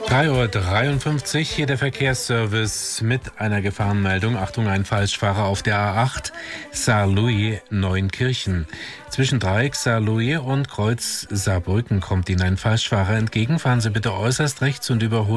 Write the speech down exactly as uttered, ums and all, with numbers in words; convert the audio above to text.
drei Uhr dreiundfünfzig, hier der Verkehrsservice mit einer Gefahrenmeldung. Achtung, ein Falschfahrer auf der A acht, Saarlouis, Neunkirchen. Zwischen Dreieck Saarlouis und Kreuz Saarbrücken kommt Ihnen ein Falschfahrer entgegen. Fahren Sie bitte äußerst rechts und überholen